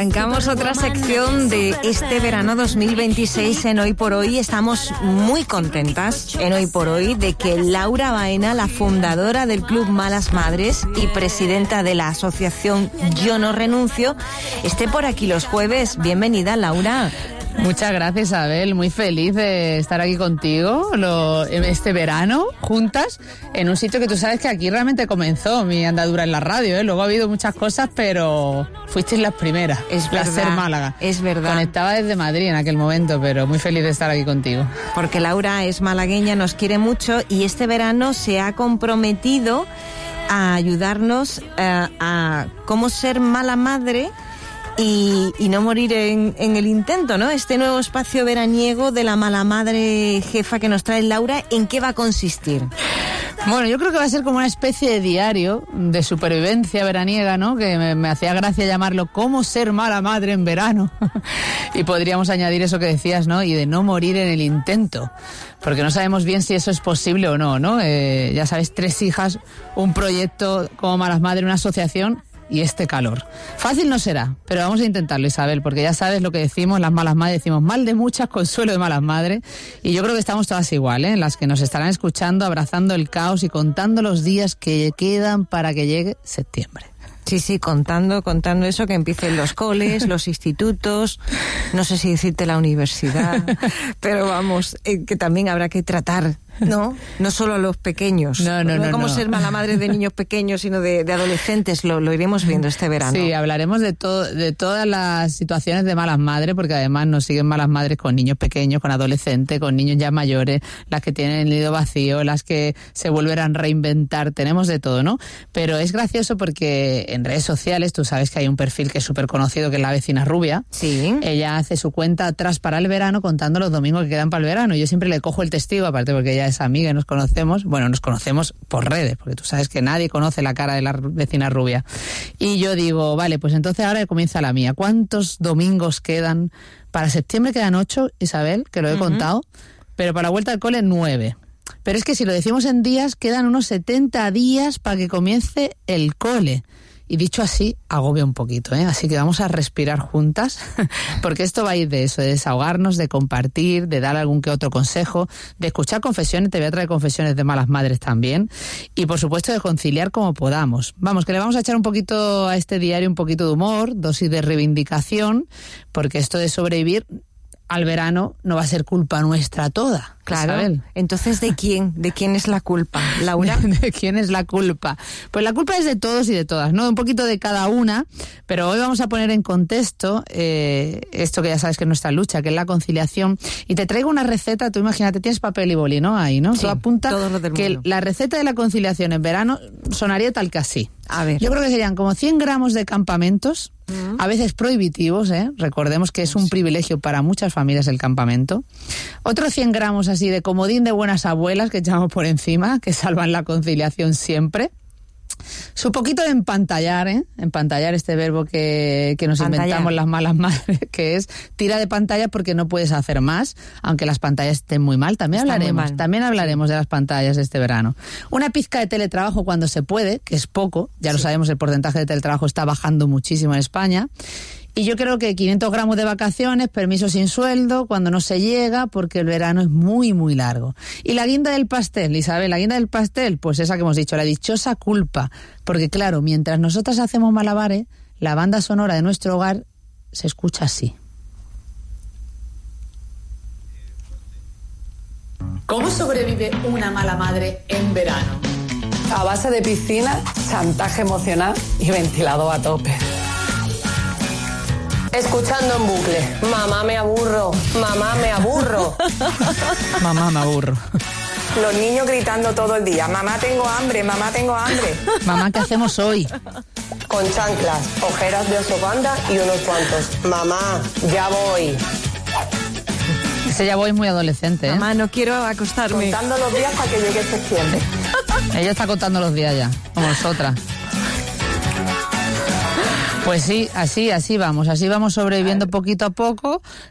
Arrancamos otra sección de este verano 2026 en Hoy por Hoy. Estamos muy contentas en Hoy por Hoy de que Laura Baena, la fundadora del Club Malas Madres y presidenta de la asociación Yo No Renuncio, esté por aquí los jueves. Bienvenida, Laura. Muchas gracias, Isabel. Muy feliz de estar aquí contigo este verano, juntas, en un sitio que tú sabes que aquí realmente comenzó mi andadura en la radio, ¿eh? Luego ha habido muchas cosas, pero fuisteis las primeras. Es verdad. Ser Málaga. Es verdad. Conectaba desde Madrid en aquel momento, pero muy feliz de estar aquí contigo. Porque Laura es malagueña, nos quiere mucho y este verano se ha comprometido a ayudarnos a cómo ser mala madre y no morir en el intento, ¿no? Este nuevo espacio veraniego de la mala madre jefa que nos trae Laura, ¿en qué va a consistir? Bueno, yo creo que va a ser como una especie de diario de supervivencia veraniega, ¿no? Que me hacía gracia llamarlo ¿Cómo ser mala madre en verano? Y podríamos añadir eso que decías, ¿no? Y de no morir en el intento, porque no sabemos bien si eso es posible o no, ¿no? Ya sabes, 3 hijas, un proyecto como Malas Madres, una asociación y este calor. Fácil no será, pero vamos a intentarlo, Isabel, porque ya sabes lo que decimos, las malas madres, decimos mal de muchas, consuelo de malas madres, y yo creo que estamos todas igual, ¿eh? Las que nos estarán escuchando, abrazando el caos y contando los días que quedan para que llegue septiembre. Sí, contando eso, que empiecen los coles, los institutos, no sé si decirte la universidad, pero vamos, que también habrá que tratar, ¿no? No solo a los pequeños. No como ser mala madre de niños pequeños, sino de adolescentes, lo iremos viendo este verano. Sí, hablaremos de todas las situaciones de malas madres, porque además nos siguen malas madres con niños pequeños, con adolescentes, con niños ya mayores, las que tienen el nido vacío, las que se volverán a reinventar, tenemos de todo, ¿no? Pero es gracioso porque en redes sociales, tú sabes que hay un perfil que es súper conocido, que es la vecina rubia. Sí. Ella hace su cuenta atrás para el verano, contando los domingos que quedan para el verano. Yo siempre le cojo el testigo, aparte porque ella es amiga y nos conocemos. Bueno, nos conocemos por redes, porque tú sabes que nadie conoce la cara de la vecina rubia. Y yo digo, vale, pues entonces ahora comienza la mía. ¿Cuántos domingos quedan? Para septiembre quedan 8, Isabel, que lo he contado, pero para la vuelta al cole 9. Pero es que si lo decimos en días, quedan unos 70 días para que comience el cole. Y dicho así, agobia un poquito, ¿eh? Así que vamos a respirar juntas, porque esto va a ir de eso, de desahogarnos, de compartir, de dar algún que otro consejo, de escuchar confesiones, te voy a traer confesiones de malas madres también, y por supuesto de conciliar como podamos. Vamos, que le vamos a echar un poquito a este diario, un poquito de humor, dosis de reivindicación, porque esto de sobrevivir al verano no va a ser culpa nuestra toda. Claro. Isabel. Entonces, ¿de quién? ¿De quién es la culpa, Laura? ¿De quién es la culpa? Pues la culpa es de todos y de todas, ¿no? Un poquito de cada una, pero hoy vamos a poner en contexto esto que ya sabes que es nuestra lucha, que es la conciliación. Y te traigo una receta, tú imagínate, tienes papel y boli, ¿no? Ahí, ¿no? Sí, tú apunta que mundo. La receta de la conciliación en verano sonaría tal que así. A ver. Yo creo que serían como 100 gramos de campamentos, a veces prohibitivos, recordemos que es un privilegio para muchas familias el campamento. Otros 100 gramos así de comodín de buenas abuelas que echamos por encima, que salvan la conciliación siempre. Su poquito de empantallar, empantallar, este verbo que nos inventamos las malas madres, que es tira de pantalla porque no puedes hacer más, aunque las pantallas estén muy mal. También hablaremos de las pantallas este verano. Una pizca de teletrabajo cuando se puede, que es poco, ya lo sabemos, el porcentaje de teletrabajo está bajando muchísimo en España. Y yo creo que 500 gramos de vacaciones, permiso sin sueldo, cuando no se llega, porque el verano es muy, muy largo. Y la guinda del pastel, Isabel, la guinda del pastel, pues esa que hemos dicho, la dichosa culpa. Porque claro, mientras nosotras hacemos malabares, la banda sonora de nuestro hogar se escucha así. ¿Cómo sobrevive una mala madre en verano? A base de piscina, chantaje emocional y ventilador a tope. Escuchando en bucle, mamá me aburro, mamá me aburro. Mamá me aburro. Los niños gritando todo el día, mamá tengo hambre, mamá tengo hambre. Mamá, ¿qué hacemos hoy? Con chanclas, ojeras de oso panda y unos cuantos. Mamá, ya voy. Ese ya voy muy adolescente, ¿eh? Mamá, no quiero acostarme. Contando los días para que llegue septiembre. Ella está contando los días ya, como nosotras. Pues sí, así vamos sobreviviendo poquito a poco,